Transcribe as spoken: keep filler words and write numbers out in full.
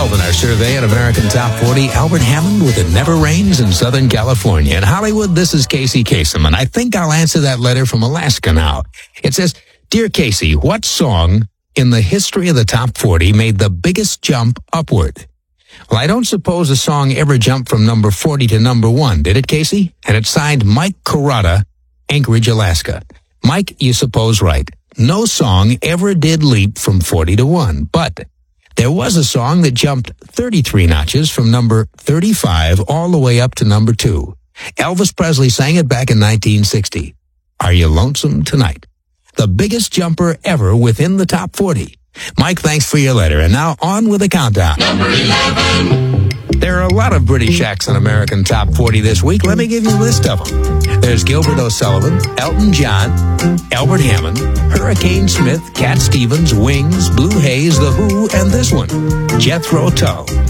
In our survey at American Top forty, Albert Hammond with It Never Rains in Southern California. In Hollywood, this is Casey Kasem, and I think I'll answer that letter from Alaska now. It says, Dear Casey, what song in the history of the Top forty made the biggest jump upward? Well, I don't suppose a song ever jumped from number forty to number one, did it, Casey? And it signed Mike Carrata, Anchorage, Alaska. Mike, you suppose right. No song ever did leap from forty to one, but there was a song that jumped thirty-three notches from number thirty-five all the way up to number two. Elvis Presley sang it back in nineteen sixty. Are You Lonesome Tonight? The biggest jumper ever within the top forty. Mike, thanks for your letter. And now on with the countdown. Number eleven. There are a lot of British acts in American Top forty this week. Let me give you a list of them. There's Gilbert O'Sullivan, Elton John, Albert Hammond, Hurricane Smith, Cat Stevens, Wings, Blue Haze, The Who, and this one, Jethro Tull.